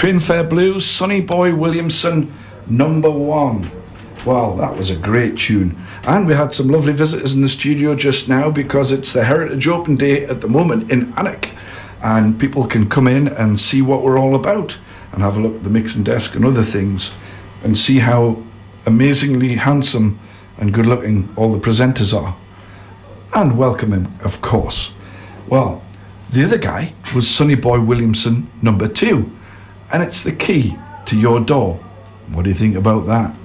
Trainfare Blues, Sonny Boy Williamson, number 1. Well, that was a great tune. And we had some lovely visitors in the studio just now because it's the Heritage Open Day at the moment in Alnwick. And people can come in and see what we're all about and have a look at the mixing desk and other things and see how amazingly handsome and good looking all the presenters are. And welcome him, of course. Well, the other guy was Sonny Boy Williamson, number 2. And it's the key to your door. What do you think about that?